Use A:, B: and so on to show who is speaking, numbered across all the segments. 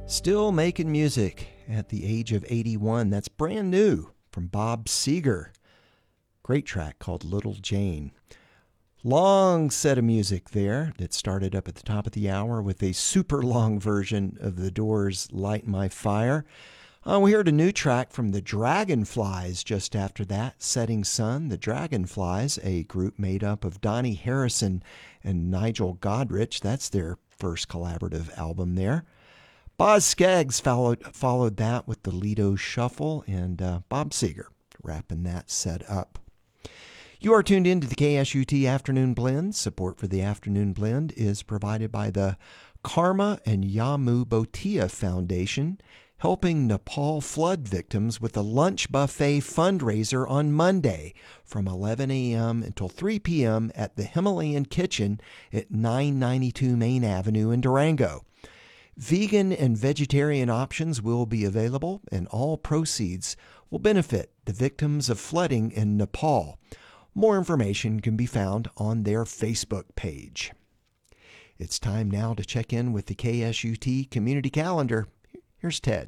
A: Still making music at the age of 81. That's brand new from Bob Seger. Great track called Little Jane. Long set of music there that started up at the top of the hour with a super long version of The Doors' Light My Fire. We heard a new track from the Dragonflies just after that, Setting Sun. The Dragonflies, a group made up of Donnie Harrison and Nigel Godrich. That's their first collaborative album there. Boz Scaggs followed that with the Lido Shuffle, and Bob Seger wrapping that set up. You are tuned in to the KSUT Afternoon Blend. Support for the Afternoon Blend is provided by the Karma and Yamu Bhotia Foundation, helping Nepal flood victims with a lunch buffet fundraiser on Monday from 11 a.m. until 3 p.m. at the Himalayan Kitchen at 992 Main Avenue in Durango. Vegan and vegetarian options will be available, and all proceeds will benefit the victims of flooding in Nepal. More information can be found on their Facebook page. It's time now to check in with the KSUT Community Calendar. Here's Ted.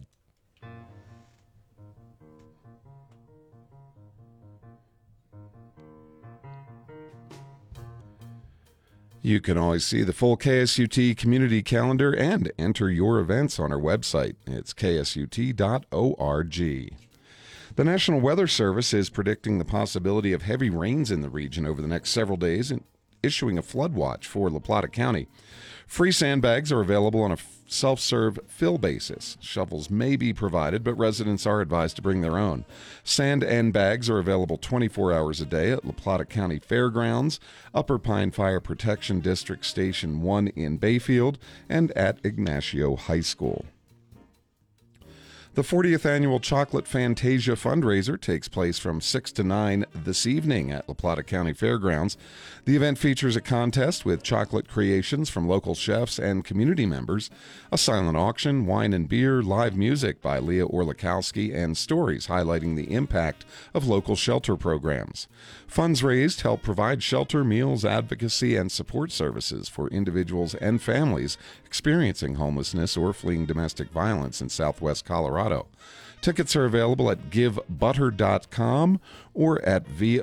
B: You can always see the full KSUT community calendar and enter your events on our website. It's ksut.org. The National Weather Service is predicting the possibility of heavy rains in the region over the next several days and issuing a flood watch for La Plata County. Free sandbags are available on a self-serve fill basis. Shovels may be provided, but residents are advised to bring their own. Sand and bags are available 24 hours a day at La Plata County Fairgrounds, Upper Pine Fire Protection District Station 1 in Bayfield, and at Ignacio High School. The 40th Annual Chocolate Fantasia fundraiser takes place from 6 to 9 this evening at La Plata County Fairgrounds. The event features a contest with chocolate creations from local chefs and community members, a silent auction, wine and beer, live music by Leah Orlikowski, and stories highlighting the impact of local shelter programs. Funds raised help provide shelter, meals, advocacy, and support services for individuals and families experiencing homelessness or fleeing domestic violence in Southwest Colorado. Tickets are available at givebutter.com or at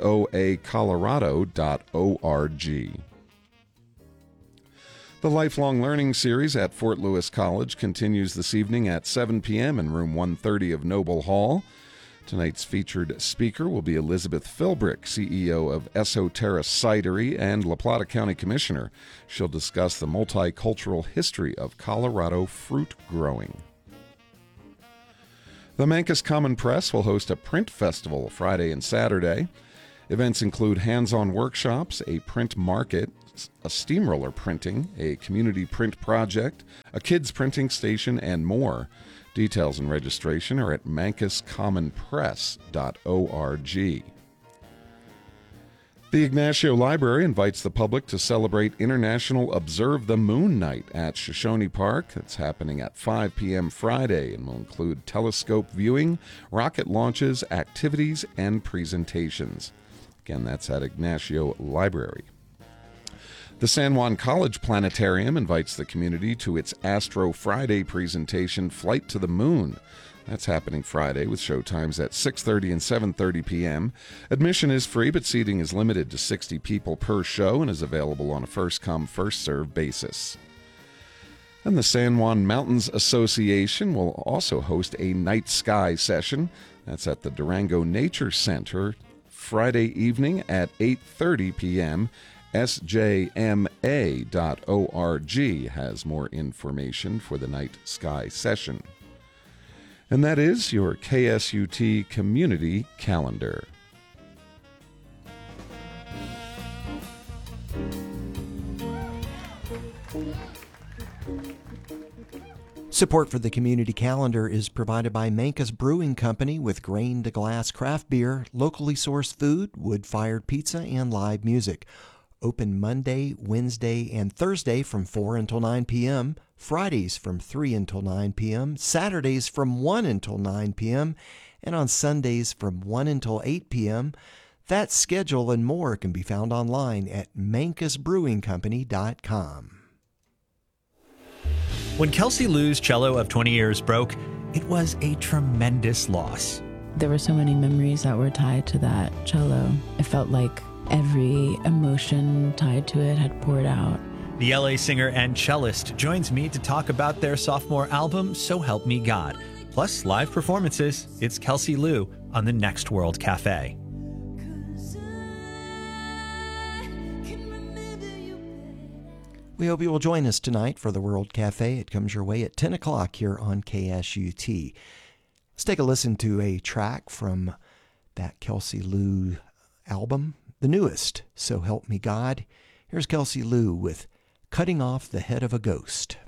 B: voacolorado.org. The Lifelong Learning Series at Fort Lewis College continues this evening at 7 p.m. in room 130 of Noble Hall. Tonight's featured speaker will be Elizabeth Philbrick, CEO of Esoterra Cidery and La Plata County Commissioner. She'll discuss the multicultural history of Colorado fruit growing. The Mancos Common Press will host a print festival Friday and Saturday. Events include hands-on workshops, a print market, a steamroller printing, a community print project, a kids printing station, and more. Details and registration are at mancoscommonpress.org. The Ignacio Library invites the public to celebrate International Observe the Moon Night at Shoshone Park. That's happening at 5 p.m. Friday and will include telescope viewing, rocket launches, activities, and presentations. Again, that's at Ignacio Library. The San Juan College Planetarium invites the community to its Astro Friday presentation, Flight to the Moon. That's happening Friday with showtimes at 6:30 and 7:30 p.m. Admission is free, but seating is limited to 60 people per show and is available on a first-come, first-served basis. And the San Juan Mountains Association will also host a night sky session. That's at the Durango Nature Center Friday evening at 8:30 p.m. SJMA.org has more information for the night sky session. And that is your KSUT Community Calendar.
A: Support for the Community Calendar is provided by Mancos Brewing Company with grain-to-glass craft beer, locally sourced food, wood-fired pizza, and live music. Open Monday, Wednesday, and Thursday from 4 until 9 p.m., Fridays from 3 until 9 p.m., Saturdays from 1 until 9 p.m., and on Sundays from 1 until 8 p.m. That schedule and more can be found online at mancosbrewingcompany.com.
C: When Kelsey Lou's cello of 20 years broke, it was a tremendous loss.
D: There were so many memories that were tied to that cello. It felt like every emotion tied to it had poured out.
C: The LA singer and cellist joins me to talk about their sophomore album, So Help Me God. Plus live performances. It's Kelsey Lou on the Next World Cafe.
A: We hope you will join us tonight for the World Cafe. It comes your way at 10 o'clock here on KSUT. Let's take a listen to a track from that Kelsey Lou album, the newest, So Help Me God. Here's Kelsey Lou with Cutting Off the Head of a Ghost.